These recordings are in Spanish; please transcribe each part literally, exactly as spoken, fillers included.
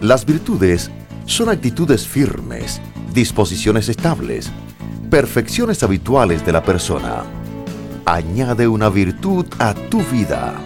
Las virtudes son actitudes firmes, disposiciones estables, perfecciones habituales de la persona. Añade una virtud a tu vida.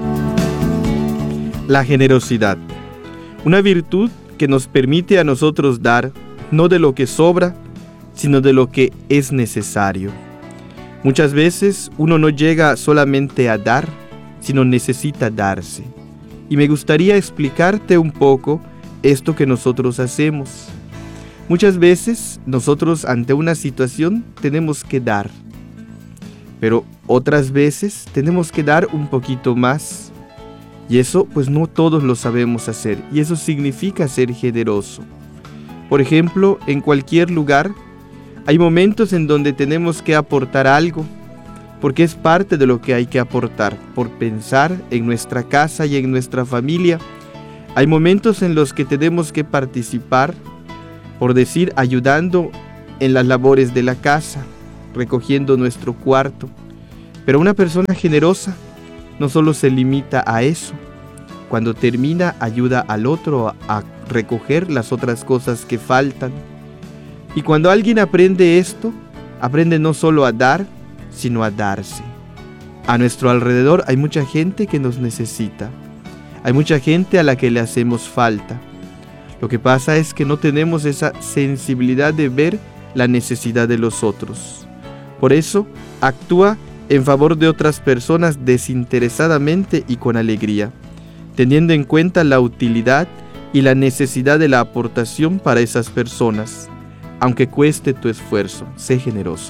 La generosidad. Una virtud que nos permite a nosotros dar, no de lo que sobra, sino de lo que es necesario. Muchas veces uno no llega solamente a dar, sino necesita darse. Y me gustaría explicarte un poco esto que nosotros hacemos. Muchas veces nosotros ante una situación tenemos que dar, pero otras veces tenemos que dar un poquito más. Y eso pues no todos lo sabemos hacer, y eso significa ser generoso. Por ejemplo, en cualquier lugar hay momentos en donde tenemos que aportar algo, porque es parte de lo que hay que aportar, por pensar en nuestra casa y en nuestra familia. Hay momentos en los que tenemos que participar, por decir, ayudando en las labores de la casa, recogiendo nuestro cuarto. Pero una persona generosa no solo se limita a eso. Cuando termina, ayuda al otro a, a recoger las otras cosas que faltan. Y cuando alguien aprende esto, aprende no solo a dar, sino a darse. A nuestro alrededor hay mucha gente que nos necesita. Hay mucha gente a la que le hacemos falta. Lo que pasa es que no tenemos esa sensibilidad de ver la necesidad de los otros. Por eso, actúa en favor de otras personas desinteresadamente y con alegría, teniendo en cuenta la utilidad y la necesidad de la aportación para esas personas. Aunque cueste tu esfuerzo, sé generoso.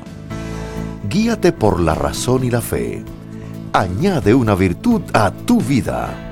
Guíate por la razón y la fe. Añade una virtud a tu vida.